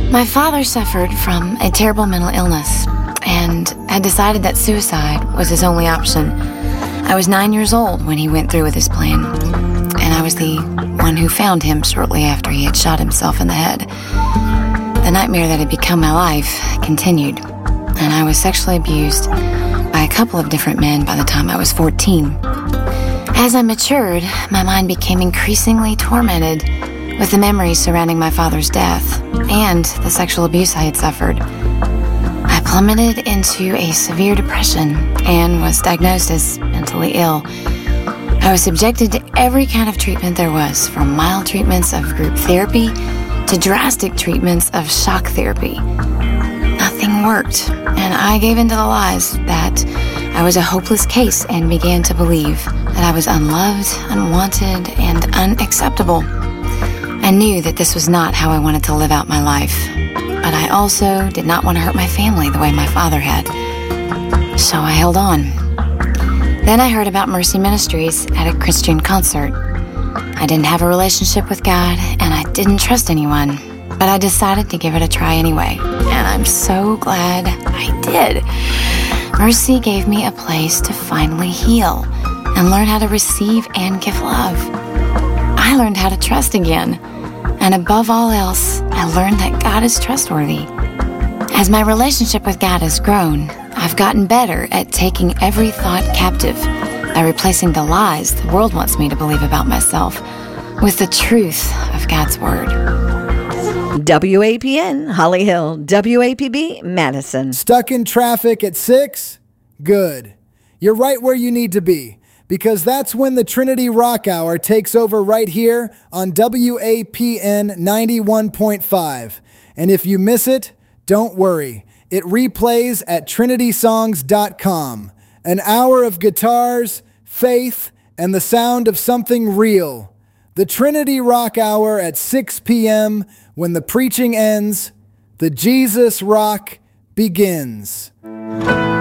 My father suffered from a terrible mental illness and had decided that suicide was his only option. I was 9 years old when he went through with his plan, and I was the one who found him shortly after he had shot himself in the head. The nightmare that had become my life continued, and I was sexually abused by a couple of different men by the time I was 14. As I matured, my mind became increasingly tormented with the memories surrounding my father's death and the sexual abuse I had suffered. I plummeted into a severe depression and was diagnosed as mentally ill. I was subjected to every kind of treatment there was, from mild treatments of group therapy to drastic treatments of shock therapy. Nothing worked, and I gave in to the lies that I was a hopeless case and began to believe that I was unloved, unwanted, and unacceptable. I knew that this was not how I wanted to live out my life, but I also did not want to hurt my family the way my father had. So I held on. Then I heard about Mercy Ministries at a Christian concert. I didn't have a relationship with God, and I didn't trust anyone, but I decided to give it a try anyway, and I'm so glad I did. Mercy gave me a place to finally heal and learn how to receive and give love. I learned how to trust again. And above all else, I learned that God is trustworthy. As my relationship with God has grown, I've gotten better at taking every thought captive by replacing the lies the world wants me to believe about myself with the truth of God's Word. WAPN, Holly Hill, WAPB, Madison. Stuck in traffic at 6? Good. You're right where you need to be, because that's when the Trinity Rock Hour takes over right here on WAPN 91.5. And if you miss it, don't worry. It replays at trinitysongs.com. An hour of guitars, faith, and the sound of something real. The Trinity Rock Hour at 6 p.m. When the preaching ends, the Jesus Rock begins.